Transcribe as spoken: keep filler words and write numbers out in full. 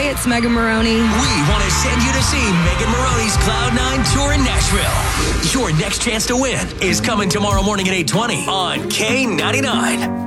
Hey, it's Megan Maroney. We want to send you to see Megan Maroney's Cloud nine tour in Nashville. Your next chance to win is coming tomorrow morning at eight twenty on K ninety-nine.